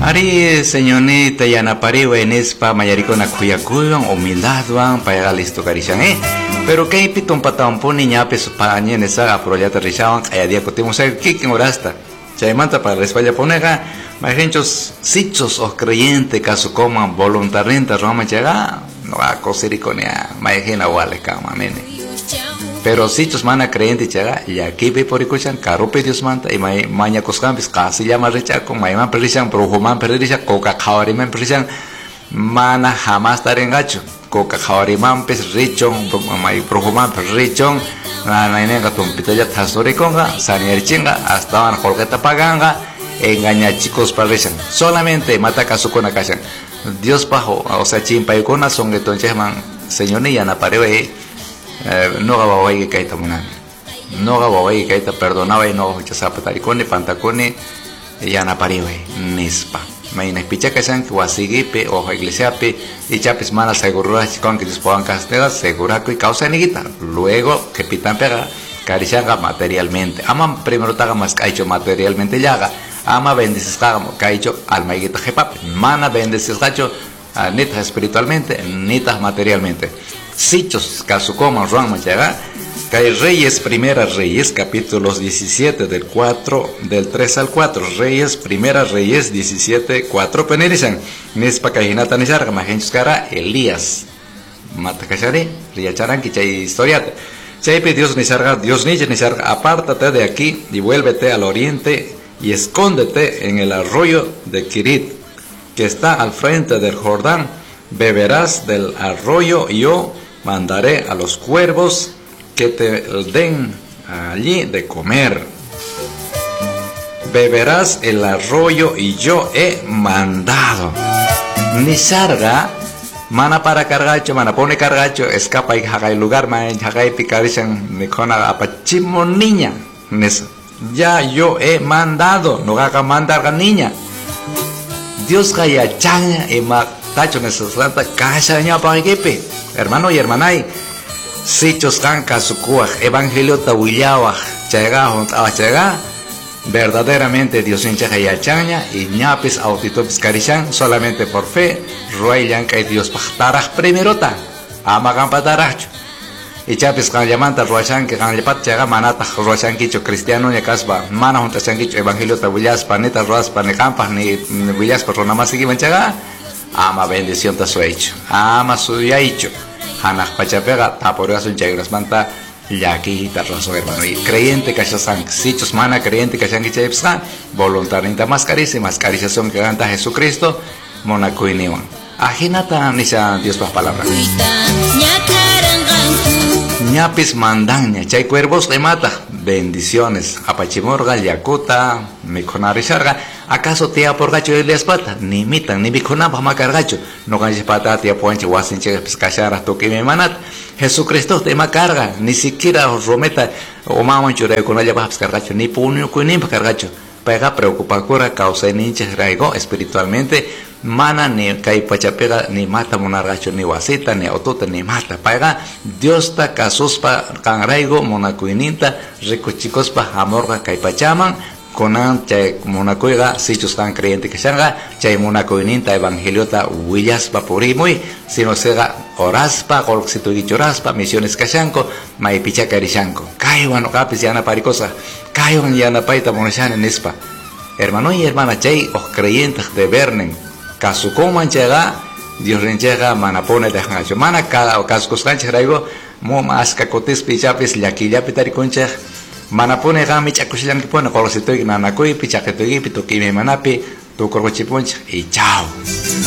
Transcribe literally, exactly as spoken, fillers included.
Ari señorita yana pariwe nespa mayariko na kuyakuyan humildad wan payaga listo karishan eh. Pero kay pitong patampo niña peso pañe nesa aproyata rishawan kaya dia kutimo sa kikin orasta. Chay manta para la España ponega majenchos sichos o creyente caso coman voluntariamente roma llega no va a cosiriconea majena wale kama nene. Pero sichos mana creyente llega y aquí ve por escuchan carope Dios manta y maña coscambis casi llama rechaco mañana perishan pero human perishan coca kawariman perishan mana jamás estar en gacho coca kawariman pes richon may prohuman perichon na nainenga tumpita ya tasore conga sanier chinga hasta van jorgeta paganga engaña chicos perishan solamente mata caso con acashan Dios bajo o sea chimpa y con son que tonche man señor ni yana parewe no gabawai que kaita munani no gabawai que kaita perdonaba y no chazapataricone pantacone yana pariwe nispa maina picha que sean que wasigipe o iglesiape y chapes mana segura con que dispongan castega segura que causa niguita luego que pitan pega carishanga materialmente ama primero taga más caicho materialmente llaga ama bendices taga caicho alma iguita jepape mana bendices gacho nita espiritualmente nita materialmente. Sichos, Casukoma, Rama, Yaga, Kay Reyes, Primera Reyes, capítulos diecisiete, del cuatro, del tres al cuatro, Reyes, Primera Reyes, diecisiete, cuatro, Penerizan, Nespa Kajinata Nisarga, Majenchus Kara, Elías, Matacachare, Riacharan, Kichay Historiate, Chaype Dios Nisarga, Dios Niche Nisarga, apártate de aquí y vuélvete al oriente y escóndete en el arroyo de Kirit, que está al frente del Jordán, beberás del arroyo y yo mandaré a los cuervos que te den allí de comer. Beberás el arroyo y yo he mandado. Nisarga, mana para cargacho, mana pone cargacho, escapa y haga el lugar, man, haga y picarishan, me cona apachimo niña. Ya yo he mandado, no haga mandar a niña. Dios kaya chaña y ma tacho necesita cashaña para equipe. Hermano y hermanay, sichos canca sucuaj, evangelio tahuillawaj, chagajón, chaga, verdaderamente Dios hincha kaya chaña y ñapis autitopis carishan, solamente por fe, ruayan que Dios pachtaraj primerota, amagan pataracho. Y chapis kan llamanta ruachan que kan lepat chaga manata ruachan kicho cristiano ni kasba mana junta chan kicho evangelio tahuillas paneta ruas panecampas ni villas por nada más seguir chaga ama bendición ta su hecho ama su ya hecho hanak pachapega taporea su chagras manta yaki ta roso hermano y creyente que san sichos mana creyente que chan kicho epsa voluntaria más carísima más carización que canta Jesucristo monaco y niwan ajinata ni sa Dios pa palabra ñapis mandaña, chay cuervos le mata, bendiciones, apachimorga, yacuta, miconarisarga, acaso tía por gacho de la espata, ni mitan, ni miconapa macargacho, no ganches pata, tía poanche, guasinche, pescachara, toque mi manat, Jesucristo te macarga, ni siquiera rometa, o mamanchura con ella vas cargacho, ni punio con ni cargacho, pega preocupa cura, causa ninches raigo espiritualmente, mana ni kai pachapega ni mata monargacho ni wasita ni autota ni mata pega Dios ta kasuspa kangraigo monakuininta ricochicospa amorga kai pachaman konan chay monakuiga sichos tan creyente que shanga chay monakuininta evangeliota willas papurimui sino sega oraspa golxito gichoraspa misiones kashanko mai picha karishanko kaiwan kapis yana paricosa kaiwan yana paita monashane nispa hermano y hermana chay os creyentes de Bernen caso como llega Dios renchega manapone de hangacho mana cada o cascos cancha raigo mo más cacotes pichapis yaquilla pitari concha manapone gami chacusilan que pone colosito y nanacoi pichaquetoy pitoki me manapi tu corgochiponcha y chao.